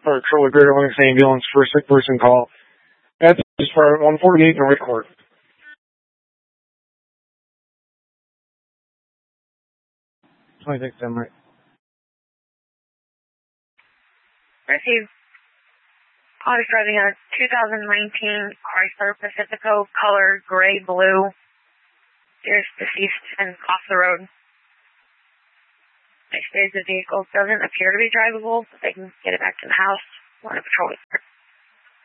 or Charlotte Greater Linux Ambulance for a sick person call. That's just for 148 North Court. I think I'm right. Received. I was driving a 2019 Chrysler Pacifico, color gray blue. There's deceased and off the road. Next stage, the vehicle doesn't appear to be drivable, but they can get it back to the house. We're on a patrol.